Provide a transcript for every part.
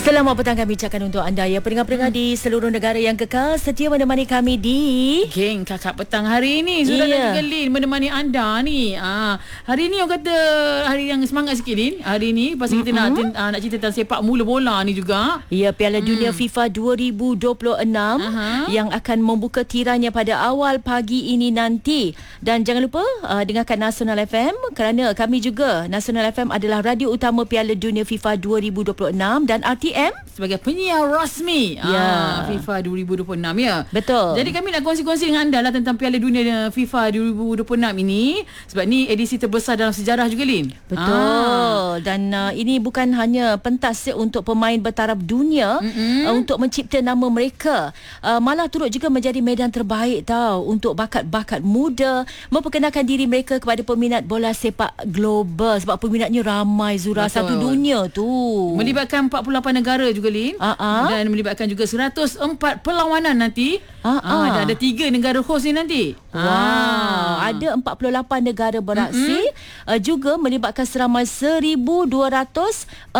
Selamat petang kami ucapkan untuk anda ya pendengar-pendengar di seluruh negara yang kekal setia menemani kami di Geng Kakak Petang hari ini. Sudah juga Lin menemani anda ni. Hari ni orang kata hari yang semangat sikit Lin. Hari ni pasal kita nak cerita tentang sepak mula bola ni juga. Ya, Piala Dunia FIFA 2026 yang akan membuka tiranya pada awal pagi ini nanti. Dan jangan lupa dengarkan Nasional FM kerana kami juga Nasional FM adalah radio utama Piala Dunia FIFA 2026 dan RTM sebagai penyiar rasmi FIFA 2026 ya. Betul. Jadi kami nak kongsi-kongsi dengan anda lah tentang Piala Dunia FIFA 2026 ini sebab ni edisi terbesar dalam sejarah juga Lin. Betul. Dan ini bukan hanya pentas untuk pemain bertaraf dunia untuk mencipta nama mereka. Malah turut juga menjadi medan terbaik untuk bakat-bakat muda memperkenalkan diri mereka kepada peminat bola sepak global sebab peminatnya ramai Zura. Betul. Satu dunia tu. Melibatkan 48 negara juga Lin. Dan melibatkan juga 104 perlawanan nanti. Dan ada 3 negara host ni nanti. Wow. Ada 48 negara beraksi. Juga melibatkan seramai 1,248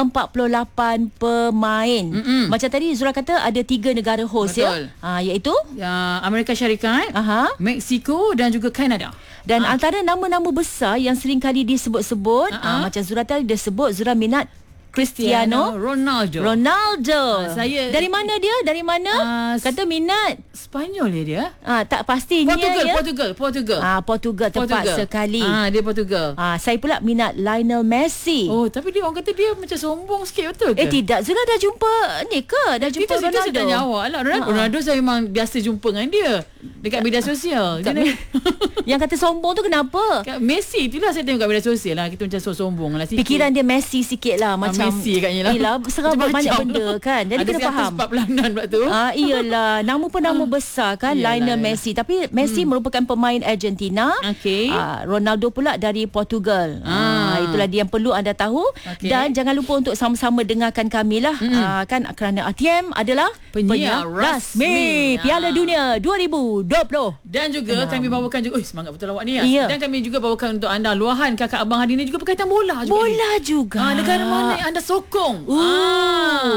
pemain. Macam tadi Zura kata ada 3 negara host. Betul. Iaitu Amerika Syarikat, Mexico dan juga Kanada. Dan antara nama-nama besar yang sering kali disebut-sebut, macam Zura tadi dia sebut, Zura minat Cristiano Ronaldo. Saya dari mana dia? Dari mana? Kata minat Spanyol dia. Tak pastinya Portugal. Portugal tepat sekali. Dia Portugal. Saya pula minat Lionel Messi. Oh, tapi dia orang kata dia macam sombong sikit, betul ke? Tidak, Zura dah jumpa ni ke? Dah jumpa Ronaldo? Kita tanya awak lah. Ronaldo saya memang biasa jumpa dengan dia dekat media sosial. Yang kata sombong tu kenapa? Messi itulah saya tengok kat media sosial lah. Kita macam sombong lah sikit. Pikiran dia Messi sikit lah. Macam Messi agaknya lah. Yelah, serabut banyak benda kan. Jadi ada kena faham. Ada 104 pelanan pula tu. Iyalah, nama pun nama besar kan. Lionel Messi. Tapi Messi merupakan pemain Argentina. Ronaldo pula dari Portugal. Itulah dia yang perlu anda tahu. Dan jangan lupa untuk sama-sama dengarkan kami lah. Kan kerana RTM adalah penyiar rasmi Piala Dunia 2020. Dan juga kami bawakan juga semangat betul awak ni ya. Dan kami juga bawakan untuk anda luahan kakak abang hari ni juga berkaitan bola juga. Bola juga. Negara mana yang anda sokong?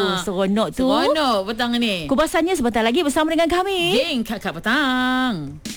Seronok tu. Seronok petang ni. Kubasannya sebentar lagi bersama dengan kami. Geng Kakak Petang.